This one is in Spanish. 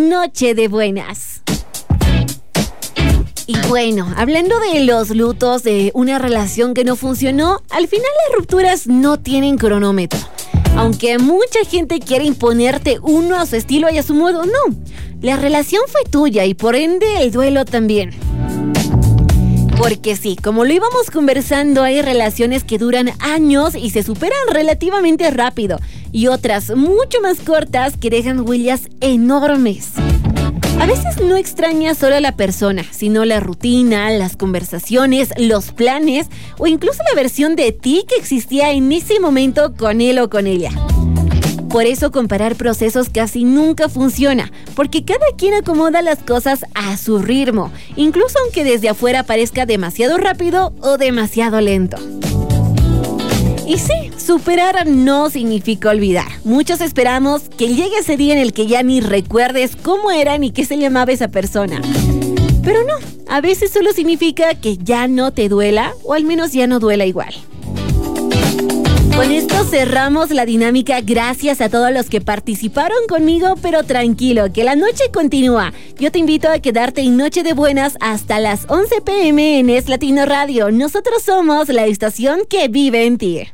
Noche de Buenas. Y bueno, hablando de los lutos de una relación que no funcionó, al final las rupturas no tienen cronómetro. Aunque mucha gente quiere imponerte uno a su estilo y a su modo, no. La relación fue tuya y por ende el duelo también. Porque sí, como lo íbamos conversando, hay relaciones que duran años y se superan relativamente rápido, y otras mucho más cortas que dejan huellas enormes. A veces no extrañas solo a la persona, sino la rutina, las conversaciones, los planes o incluso la versión de ti que existía en ese momento con él o con ella. Por eso comparar procesos casi nunca funciona, porque cada quien acomoda las cosas a su ritmo, incluso aunque desde afuera parezca demasiado rápido o demasiado lento. Y sí, superar no significa olvidar. Muchos esperamos que llegue ese día en el que ya ni recuerdes cómo era ni qué se llamaba esa persona. Pero no, a veces solo significa que ya no te duela, o al menos ya no duela igual. Con esto cerramos la dinámica. Gracias a todos los que participaron conmigo, pero tranquilo, que la noche continúa. Yo te invito a quedarte en Noche de Buenas hasta las 11 p.m. en Es Latino Radio. Nosotros somos la estación que vive en ti.